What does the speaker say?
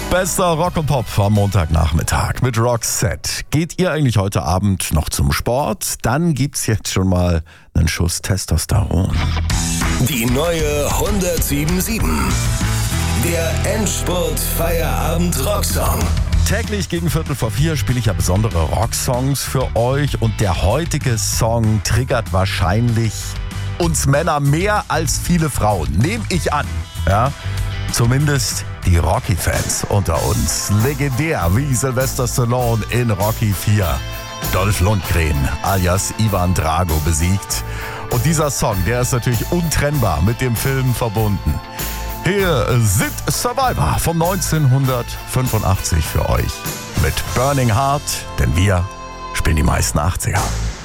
Bester Rock und Pop am Montagnachmittag mit Roxette. Geht ihr eigentlich heute Abend noch zum Sport? Dann gibt's jetzt schon mal einen Schuss Testosteron. Die neue 107.7. Der Endspurt-Feierabend-Rocksong. Täglich gegen 3:45 spiele ich ja besondere Rocksongs für euch und der heutige Song triggert wahrscheinlich uns Männer mehr als viele Frauen. Nehme ich an, ja? Zumindest die Rocky-Fans unter uns. Legendär wie Sylvester Stallone in Rocky 4. Dolph Lundgren alias Ivan Drago besiegt. Und dieser Song, der ist natürlich untrennbar mit dem Film verbunden. Hier sind Survivor von 1985 für euch. Mit Burning Heart, denn wir spielen die meisten 80er.